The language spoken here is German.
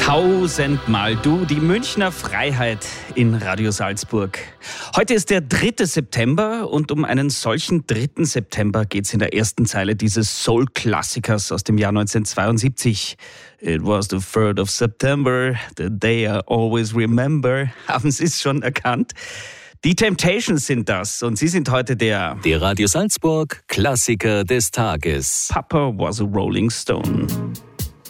Tausendmal du, die Münchner Freiheit in Radio Salzburg. Heute ist der 3. September und um einen solchen 3. September geht es in der ersten Zeile dieses Soul-Klassikers aus dem Jahr 1972. It was the 3rd of September, the day I always remember. Haben Sie es schon erkannt? Die Temptations sind das und sie sind heute der Radio Salzburg Klassiker des Tages. Papa was a Rolling Stone.